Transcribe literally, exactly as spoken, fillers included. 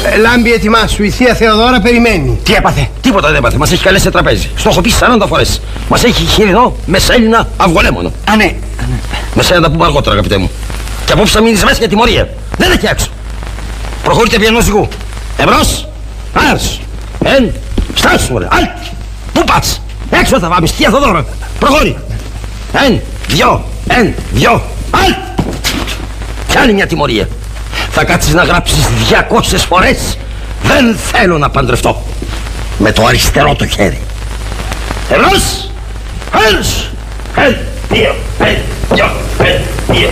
Ε, λάμπη, ετοιμάσου. Η θεία Θεοδώρα περιμένει. Τι έπαθε? Τίποτα δεν έπαθε. Μας έχει καλέσει σε τραπέζι. Στο έχω πει σαράντα φορές. Μας έχει χοιρινό μεσαέλληνα αυγολέμονο. Α, ναι. Μεσαία να τα πούμε αργότερα, αγαπητέ μου. Και απόψε θα μείνεις μέσα για τιμωρία. Δεν έχει έξω. Προχωρείτε επί ενός ζυγού. Εμπρός. Άρς. Εν. Στάσου, ρε. Αλτ. Πού πας? Έξω θα πάμε. Θεία Θεοδώρα. Προχώρη. Εν. Δυο. Εν. Δυο. Αλτ. Κι άλλη μια τιμωρία. Θα κάτσεις να γράψεις διακόσιες φορές «Δεν θέλω να παντρευτώ» με το αριστερό το χέρι. Εμπρός. Άρς. Εν. Δύο. Εν. Δυο. Εν. Δύο.